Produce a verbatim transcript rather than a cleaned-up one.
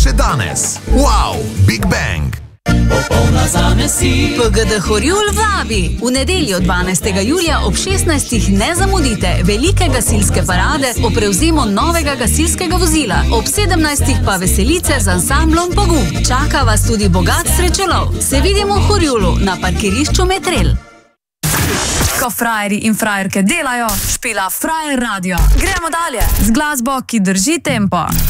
še danes. Wow, Big Bang! Popolna zame si. P G D Horjul vabi. V nedeljo dvanajstega julija ob šestnajstih ne zamudite velike gasilske parade o prevzemu novega gasilskega vozila. Ob sedemnajstih pa veselice z ansamblom Pogum. Čaka vas tudi bogat srečelov. Se vidimo v Horjulu na parkirišču Metrel. Ko frajeri in frajerke delajo, špila Frajer Radio. Gremo dalje z glasbo, ki drži tempo.